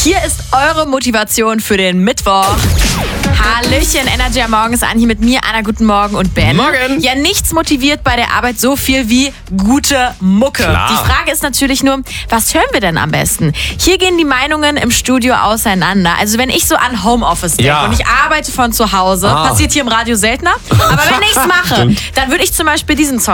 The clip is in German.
Hier ist eure Motivation für den Mittwoch. Hallöchen, Energy am Morgen ist an hier mit mir, Anna, guten Morgen und Ben. Morgen. Ja, nichts motiviert bei der Arbeit so viel wie gute Mucke. Klar. Die Frage ist natürlich nur, was hören wir denn am besten? Hier gehen die Meinungen im Studio auseinander. Also wenn ich so an Homeoffice denke und ich arbeite von zu Hause, passiert hier im Radio seltener, aber wenn ich es mache, dann würde ich zum Beispiel diesen Song